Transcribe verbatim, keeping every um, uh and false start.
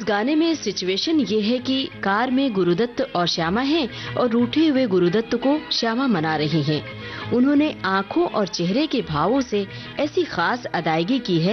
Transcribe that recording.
गाने में सिचुएशन ये है कि कार में गुरुदत्त और श्यामा हैं और रूठे हुए गुरुदत्त को श्यामा मना रही हैं। उन्होंने आंखों और चेहरे के भावों से ऐसी खास अदायगी की है